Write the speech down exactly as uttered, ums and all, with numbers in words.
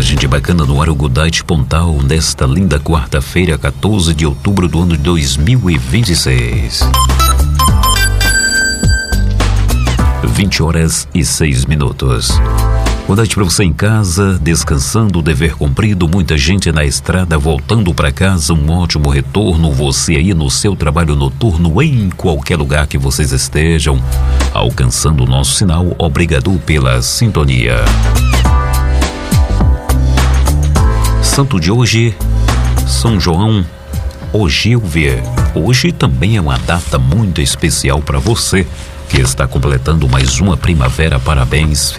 gente bacana no ar, o Goodnight Pontal, nesta linda quarta-feira, quatorze de outubro do ano de dois mil e vinte e seis. vinte horas e seis minutos. Boa noite para você em casa, descansando, dever cumprido, muita gente na estrada voltando para casa, um ótimo retorno, você aí no seu trabalho noturno, em qualquer lugar que vocês estejam, alcançando o nosso sinal, obrigado pela sintonia. Santo de hoje, São João Ogilvie. Hoje também é uma data muito especial para você que está completando mais uma primavera. Parabéns,